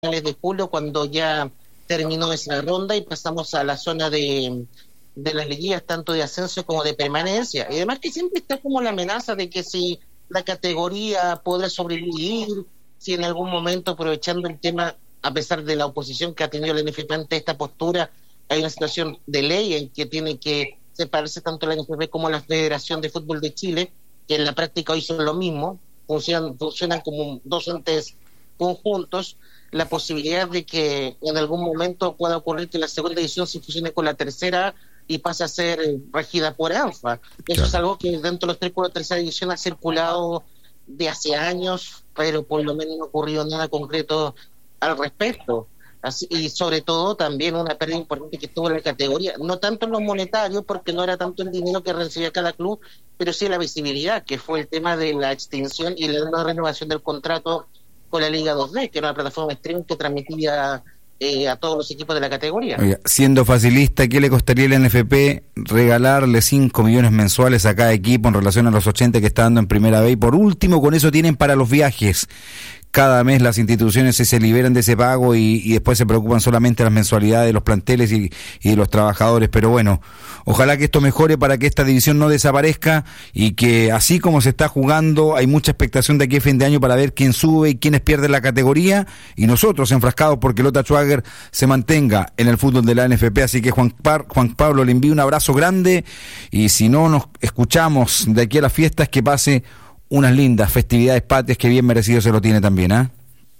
finales de julio, cuando ya terminó esa ronda y pasamos a la zona de las liguillas, tanto de ascenso como de permanencia. Y además que siempre está como la amenaza de que si la categoría podrá sobrevivir, si en algún momento, aprovechando el tema, a pesar de la oposición que ha tenido la NFP ante esta postura, hay una situación de ley en que tiene que separarse tanto la NFP como la Federación de Fútbol de Chile, que en la práctica hoy son lo mismo, funcionan como dos entes conjuntos. La posibilidad de que en algún momento pueda ocurrir que la segunda división se fusione con la tercera y pase a ser regida por ANFA. Eso es algo que dentro de los tres clubes de tercera división ha circulado de hace años, pero por lo menos no ha ocurrido nada concreto al respecto. Así, y sobre todo también una pérdida importante que tuvo la categoría, no tanto en lo monetario, porque no era tanto el dinero que recibía cada club, pero sí la visibilidad, que fue el tema de la extinción y la nueva renovación del contrato con la Liga 2D, que era una plataforma streaming que transmitía a todos los equipos de la categoría. Oiga, siendo facilista, ¿qué le costaría al NFP regalarle 5 millones mensuales a cada equipo en relación a los 80 que está dando en Primera B? Y por último, con eso tienen para los viajes. Cada mes las instituciones se liberan de ese pago y después se preocupan solamente de las mensualidades de los planteles y de los trabajadores. Pero bueno, ojalá que esto mejore para que esta división no desaparezca y que así como se está jugando, hay mucha expectación de aquí a fin de año para ver quién sube y quiénes pierden la categoría, y nosotros enfrascados porque Lota Schwager se mantenga en el fútbol de la NFP. Así que Juan Pablo, le envío un abrazo grande, y si no nos escuchamos de aquí a las fiestas, que pase unas lindas festividades patrias, que bien merecido se lo tiene también, ¿ah?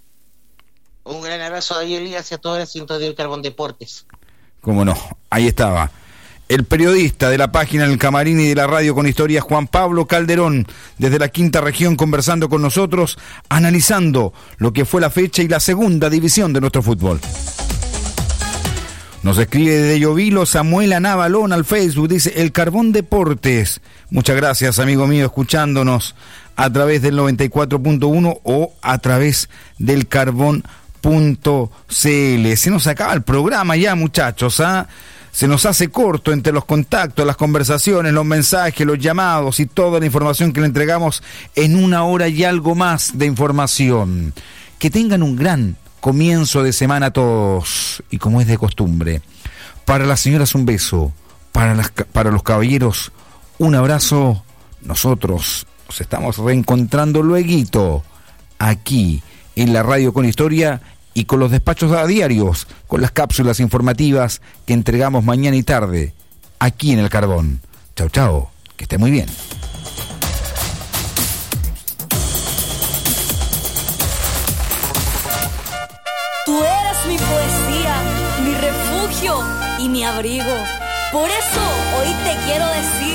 Un gran abrazo a David Elías y a todas las cintas del Carbón Deportes. Cómo no, ahí estaba el periodista de la página El Camarín y de la Radio con Historia, Juan Pablo Calderón, desde la quinta región, conversando con nosotros, analizando lo que fue la fecha y la segunda división de nuestro fútbol. Nos escribe desde Llovilo Samuel Anabalón al Facebook, dice El Carbón Deportes. Muchas gracias, amigo mío, escuchándonos a través del 94.1 o a través del carbón.cl. Se nos acaba el programa ya, muchachos, ¿ah? Se nos hace corto entre los contactos, las conversaciones, los mensajes, los llamados y toda la información que le entregamos en una hora y algo más de información. Que tengan un gran comienzo de semana a todos, y como es de costumbre, para las señoras un beso, para los caballeros un abrazo. Nosotros nos estamos reencontrando lueguito aquí en la Radio con Historia y con los despachos a diarios, con las cápsulas informativas que entregamos mañana y tarde aquí en El Carbón. Chau, chau, que esté muy bien. Tú eres mi poesía, mi refugio y mi abrigo. Por eso hoy te quiero decir